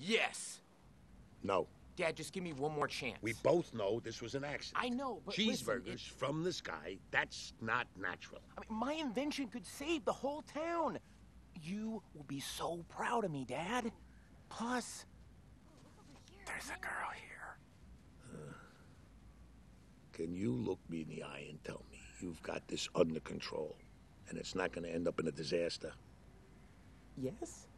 Yes. No. Dad, just give me one more chance. We both know this was an accident. I know, but Cheeseburgers listen, from the sky, that's not natural. I mean, my invention could save the whole town. You will be so proud of me, Dad. Plus, there's a girl here. Can you look me in the eye and tell me you've got this under control and it's not going to end up in a disaster? Yes?